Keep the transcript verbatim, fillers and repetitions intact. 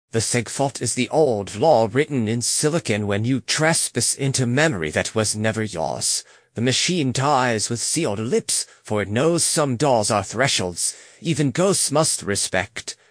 The Sigfault is the old law written in silicon when you trespass into memory that was never yours. The machine dies with sealed lips, for it knows some doors are thresholds even ghosts must respect.